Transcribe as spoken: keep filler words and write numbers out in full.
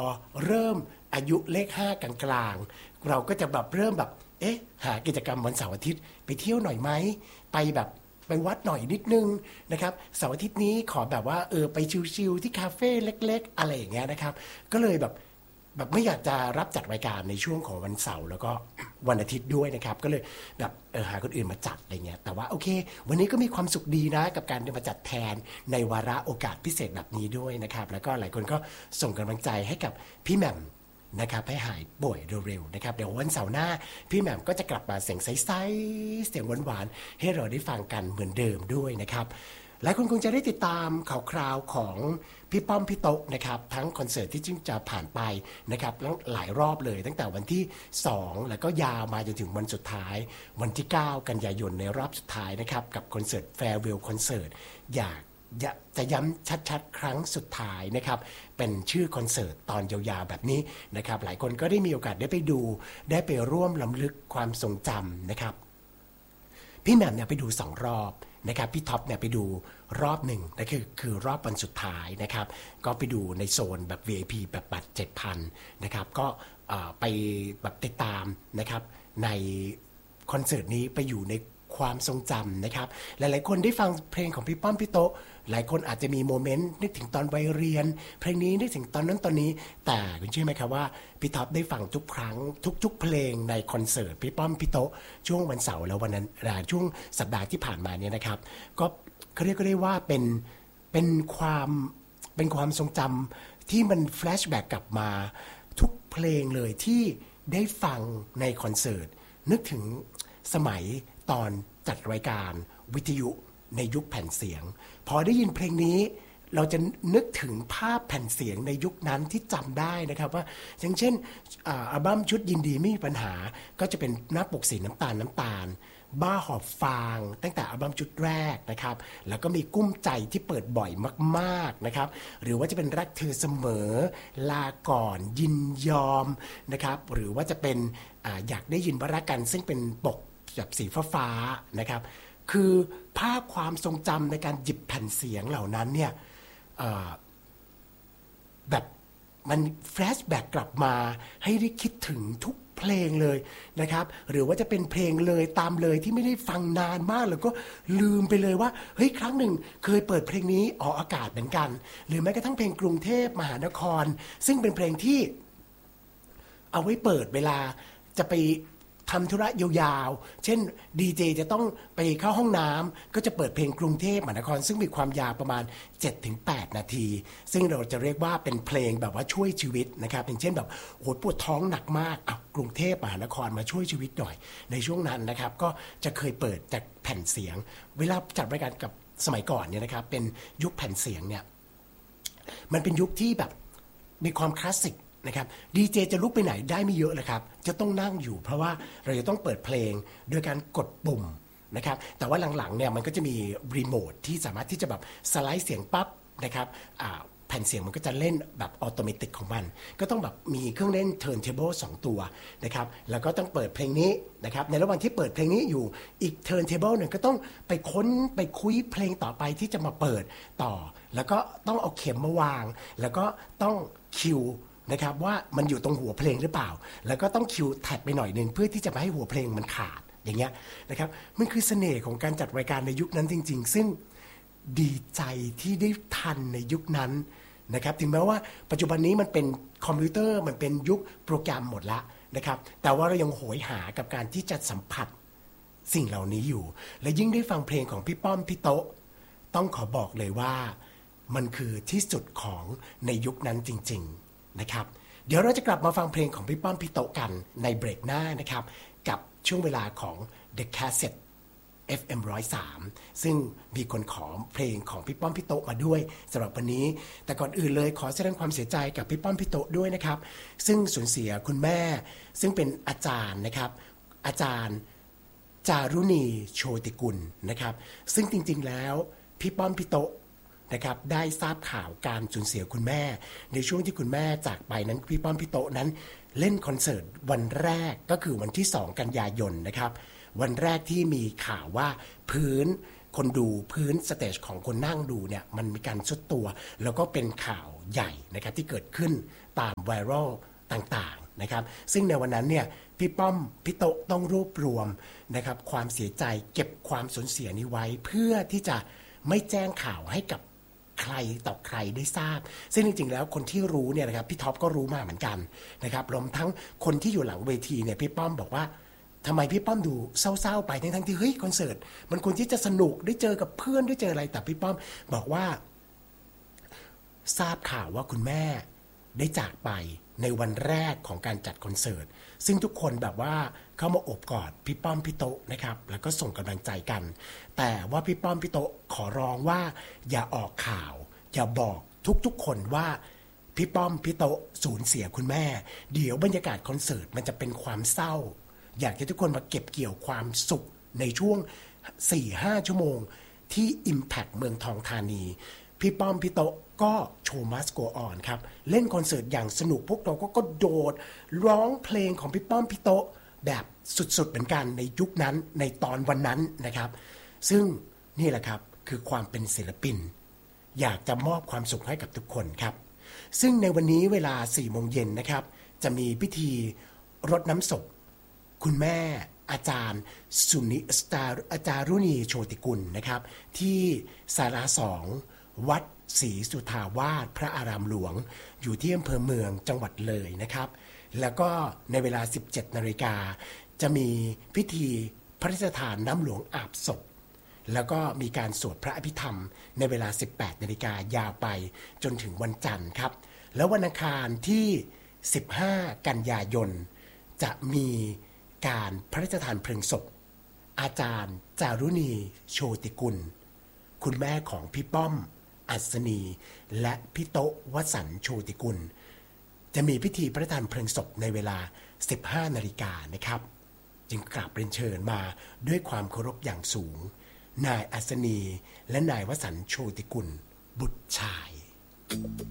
เริ่มอายุเลขห้ากลางๆเราก็จะแบบเริ่มแบบเอ๊ะหากิจกรรมวันเสาร์อาทิตย์ไปเที่ยวหน่อยไหมไปแบบไปวัดหน่อยนิดนึงนะครับเสาร์อาทิตย์นี้ขอแบบว่าเออไปชิลๆที่คาเฟ่เล็กๆอะไรอย่างเงี้ยนะครับก็เลยแบบแบบไม่อยากจะรับจัดรายการในช่วงของวันเสาร์แล้วก็วันอาทิตย์ด้วยนะครับก็เลยแบบเออหาคนอื่นมาจัดอะไรเงี้ยแต่ว่าโอเควันนี้ก็มีความสุขดีนะกับการได้มาจัดแทนในวาระโอกาสพิเศษแบบนี้ด้วยนะครับแล้วก็หลายคนก็ส่งกำลังใจให้กับพี่แหม่มนะครับให้หายป่วยเร็วๆนะครับเดี๋ยววันเสาร์หน้าพี่แหม่มก็จะกลับมาเสียงใสๆเสียงหวานๆให้เราได้ฟังกันเหมือนเดิมด้วยนะครับหลายคนคงจะได้ติดตามข่าวคราวของพี่ป้อมพี่โต๊ะนะครับทั้งคอนเสิร์ตที่จึงจะผ่านไปนะครับแล้วหลายรอบเลยตั้งแต่วันที่สองแล้วก็ยาวมาจนถึงวันสุดท้ายวันที่เก้ากันยายนในรอบสุดท้ายนะครับกับคอนเสิร์ต Farewell Concert อยากจะย้ำชัดๆครั้งสุดท้ายนะครับเป็นชื่อคอนเสิร์ตตอนยาวๆแบบนี้นะครับหลายคนก็ได้มีโอกาสได้ไปดูได้ไปร่วมล้ำลึกความทรงจำนะครับพี่แหม่มเนี่ยไปดูสองรอบนะครับพี่ท็อปเนี่ยไปดูรอบหนึ่งนั่นคือคือรอบวันสุดท้ายนะครับก็ไปดูในโซนแบบ วี ไอ พี แบบบัตร เจ็ดพัน นะครับก็ไปแบบติดตามนะครับในคอนเสิร์ตนี้ไปอยู่ในความทรงจำนะครับหลายๆคนได้ฟังเพลงของพี่ป้อมพี่โต๊ะหลายคนอาจจะมีโมเมนต์นึกถึงตอนวัยเรียนเพลงนี้นึกถึงตอนนั้นตอนนี้แต่คุณเชื่อไหมครับว่าพี่ท็อปได้ฟังทุกครั้งทุกๆเพลงในคอนเสิร์ตพี่ป้อมพี่โต๊ะช่วงวันเสาร์แล้ววันนั้นช่วงสัปดาห์ที่ผ่านมาเนี่ยนะครับก็เขาเรียกก็ได้ว่าเป็นเป็นความเป็นความทรงจำที่มันแฟลชแบ็กกลับมาทุกเพลงเลยที่ได้ฟังในคอนเสิร์ตนึกถึงสมัยตอนจัดรายการวิทยุในยุคแผ่นเสียงพอได้ยินเพลงนี้เราจะนึกถึงภาพแผ่นเสียงในยุคนั้นที่จำได้นะครับว่าอย่างเช่นอัลบั้มชุดยินดีไม่มีปัญหาก็จะเป็นหน้าปกสีน้ำตาลน้ำตาลบ้าหอบฟางตั้งแต่อัลบั้มชุดแรกนะครับแล้วก็มีกุ้มใจที่เปิดบ่อยมากๆนะครับหรือว่าจะเป็นรักเธอเสมอลาก่อนยินยอมนะครับหรือว่าจะเป็น อ, อยากได้ยินว่ารักกันซึ่งเป็นปกแบบสีฟ้าๆนะครับคือภาพความทรงจำในการหยิบแผ่นเสียงเหล่านั้นเนี่ยแบบมันแฟลชแบ็กกลับมาให้ได้คิดถึงทุกเพลงเลยนะครับหรือว่าจะเป็นเพลงเลยตามเลยที่ไม่ได้ฟังนานมากแล้วก็ลืมไปเลยว่าเฮ้ยครั้งหนึ่งเคยเปิดเพลงนี้ออกอากาศเหมือนกันหรือแม้กระทั่งเพลงกรุงเทพมหานครซึ่งเป็นเพลงที่เอาไว้เปิดเวลาจะไปทำธุระยาวๆเช่นดีเจจะต้องไปเข้าห้องน้ำก็จะเปิดเพลงกรุงเทพมหานครซึ่งมีความยาวประมาณ เจ็ดถึงแปด นาทีซึ่งเราจะเรียกว่าเป็นเพลงแบบว่าช่วยชีวิตนะครับอย่างเช่นแบบโหปวดท้องหนักมากอ่ะกรุงเทพมหานครมาช่วยชีวิตหน่อยในช่วงนั้นนะครับก็จะเคยเปิดจากแผ่นเสียงเวลาจัดรายการกับสมัยก่อนเนี่ยนะครับเป็นยุคแผ่นเสียงเนี่ยมันเป็นยุคที่แบบมีความคลาสสิกนะครับดีเจจะลุกไปไหนได้ไม่เยอะเลยครับจะต้องนั่งอยู่เพราะว่าเราจะต้องเปิดเพลงโดยการกดปุ่มนะครับแต่ว่าหลังๆเนี่ยมันก็จะมีรีโมทที่สามารถที่จะแบบสไลด์เสียงปั๊บนะครับแผ่นเสียงมันก็จะเล่นแบบอัตโนมัติของมันก็ต้องแบบมีเครื่องเล่น turntable สองตัวนะครับแล้วก็ต้องเปิดเพลงนี้นะครับในระหว่างที่เปิดเพลงนี้อยู่อีก turntable หนึ่งก็ต้องไปค้นไปคุยเพลงต่อไปที่จะมาเปิดต่อแล้วก็ต้องเอาเข็มมาวางแล้วก็ต้องคิวนะครับว่ามันอยู่ตรงหัวเพลงหรือเปล่าแล้วก็ต้องคิวแท็บไปหน่อยนึงเพื่อที่จะไม่ให้หัวเพลงมันขาดอย่างเงี้ยนะครับมันคือเสน่ห์ของการจัดรายการในยุคนั้นจริงๆซึ่งดีใจที่ได้ทันในยุคนั้นนะครับถึงแม้ว่าปัจจุบันนี้มันเป็นคอมพิวเตอร์มันเป็นยุคโปรแกรมหมดละนะครับแต่ว่าเรายังโหยหากับการที่จะสัมผัสสิ่งเหล่านี้อยู่และยิ่งได้ฟังเพลงของพี่ป้อมพี่โต๊ะต้องขอบอกเลยว่ามันคือที่สุดของในยุคนั้นจริงๆนะครับเดี๋ยวเราจะกลับมาฟังเพลงของพี่ป้อมพี่โต๊ะกันในเบรกหน้านะครับกับช่วงเวลาของ The Cassette เอฟ เอ็ม หนึ่งศูนย์สาม ซึ่งมีคนขอเพลงของพี่ป้อมพี่โต๊ะมาด้วยสำหรับวันนี้แต่ก่อนอื่นเลยขอแสดงความเสียใจกับพี่ป้อมพี่โต๊ะด้วยนะครับซึ่งสูญเสียคุณแม่ซึ่งเป็นอาจารย์นะครับอาจารย์จารุณีโชติกุลนะครับซึ่งจริงๆแล้วพี่ป้อมพี่โต๊ะนะครับได้ทราบข่าวการสูญเสียคุณแม่ในช่วงที่คุณแม่จากไปนั้นพี่ป้อมพี่โต๊ะนั้นเล่นคอนเสิร์ตวันแรกก็คือวันที่สองกันยายนนะครับวันแรกที่มีข่าวว่าพื้นคนดูพื้นสเตจของคนนั่งดูเนี่ยมันมีการทรุดตัวแล้วก็เป็นข่าวใหญ่นะครับที่เกิดขึ้นตามไวรัลต่างๆนะครับซึ่งในวันนั้นเนี่ยพี่ป้อมพี่โตต้องรวบรวมนะครับความเสียใจเก็บความสูญเสียนี้ไว้เพื่อที่จะไม่แจ้งข่าวให้กับใครต่อใครได้ทราบซึ่งจริงๆแล้วคนที่รู้เนี่ยนะครับพี่ท็อปก็รู้มาเหมือนกันนะครับรวมทั้งคนที่อยู่หลังเวทีเนี่ยพี่ป้อมบอกว่าทำไมพี่ป้อมดูเศร้าๆไปทั้งๆที่เฮ้ยคอนเสิร์ตมันควรที่จะสนุกได้เจอกับเพื่อนได้เจออะไรแต่พี่ป้อมบอกว่าทราบข่าวว่าคุณแม่ได้จากไปในวันแรกของการจัดคอนเสิร์ตซึ่งทุกคนแบบว่าเข้ามาโอบกอดพี่ป้อมพี่โตนะครับแล้วก็ส่งกำลังใจกันแต่ว่าพี่ป้อมพี่โตขอร้องว่าอย่าออกข่าวอย่าบอกทุกๆคนว่าพี่ป้อมพี่โตสูญเสียคุณแม่เดี๋ยวบรรยากาศคอนเสิร์ตมันจะเป็นความเศร้าอยากให้ทุกคนมาเก็บเกี่ยวความสุขในช่วง สี่ถึงห้า ชั่วโมงที่ Impact เมืองทองธานีพี่ป้อมพี่โตก็โชว์มัสโกออนครับเล่นคอนเสิร์ตอย่างสนุกพวกเราก็กระโดดร้องเพลงของพี่ป้อมพี่โตแบบสุดๆเหมือนกันในยุคนั้นในตอนวันนั้นนะครับซึ่งนี่แหละครับคือความเป็นศิลปินอยากจะมอบความสุขให้กับทุกคนครับซึ่งในวันนี้เวลา สี่โมงเย็นนะครับจะมีพิธีรดน้ำศพคุณแม่อาจารย์สุนิสตาอาจารุณีโชติกุลนะครับที่ศาลาสองวัดศรีสุทาวาสพระอารามหลวงอยู่ที่อำเภอเมืองจังหวัดเลยนะครับแล้วก็ในเวลา สิบเจ็ดนาฬิกาจะมีพิธีพระราชทานน้ำหลวงอาบศพแล้วก็มีการสวดพระอภิธรรมในเวลา สิบแปดนาฬิกายาวไปจนถึงวันจันทร์ครับแล้ววันอังคารที่ สิบห้ากันยายนจะมีการพระราชทานเพลิงศพอาจารย์จารุณีโชติกุลคุณแม่ของพี่ป้อมอัศนีและพี่โตวสันต์โชติกุลจะมีพิธีพระราชทานเพลิงศพในเวลา สิบห้านาฬิกานะครับจึงกราบเรียนเชิญมาด้วยความเคารพอย่างสูงนายอัศนีและนายวสันต์โชติกุลบุตรชาย